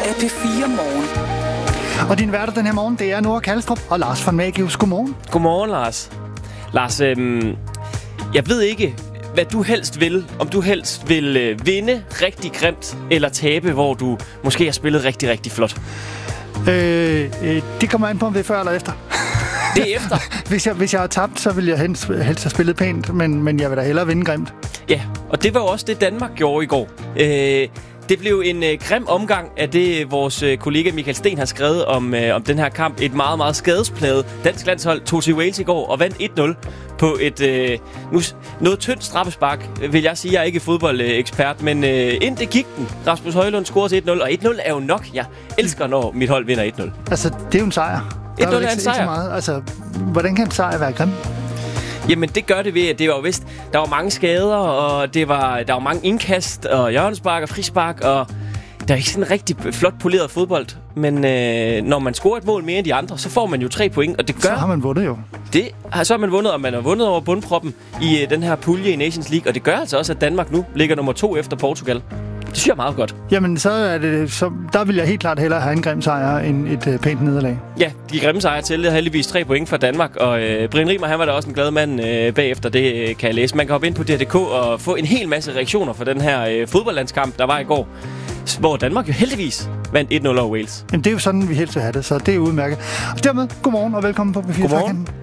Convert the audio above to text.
af P4 Morgen. Og din værter den her morgen, det er Nora Kalstrup og Lars von Magius. Godmorgen. Godmorgen, Lars. Lars, jeg ved ikke, hvad du helst vil. Om du helst vil vinde rigtig grimt, eller tabe, hvor du måske har spillet rigtig, rigtig flot. Det kommer an på, om det er før eller efter. Det er efter. Hvis jeg har tabt, så vil jeg helst have spillet pænt, men jeg vil da hellere vinde grimt. Ja, og det var også det, Danmark gjorde i går. Det blev en grim omgang af det, vores kollega Michael Sten har skrevet om den her kamp. Et meget, meget skadesplaget dansk landshold tog til Wales i går og vandt 1-0 på et noget tyndt straffespark, vil jeg sige. Jeg er ikke fodboldekspert, men ind det gik den. Rasmus Højlund scorede til 1-0, og 1-0 er jo nok. Jeg elsker, når mit hold vinder 1-0. Altså, det er jo en sejr. 1-0 er en sejr. Meget. Altså, hvordan kan en sejr være grim? Jamen, det gør det ved, at det var vist, der var mange skader, og der var mange indkast, og hjørnespark og frispark, og der er ikke sådan en rigtig flot poleret fodbold. Men når man scorer et mål mere end de andre, så får man jo 3 point, og det gør... Så har man vundet jo. Så har man vundet, og man har vundet over bundproppen i den her pulje i Nations League, og det gør altså også, at Danmark nu ligger nummer 2 efter Portugal. Det synes jeg er meget godt. Jamen, der vil jeg helt klart hellere have en grim sejr end et pænt nederlag. Ja, de grimme sejre til. Det er heldigvis 3 point for Danmark, og Brian Riemer, han var da også en glad mand bagefter, det kan jeg læse. Man kan hoppe ind på DRDK og få en hel masse reaktioner fra den her fodboldlandskamp, der var i går, hvor Danmark jo heldigvis vandt 1-0 over Wales. Men det er jo sådan, vi helst vil have det, så det er udmærket. Og dermed, godmorgen og velkommen på P4. Godmorgen.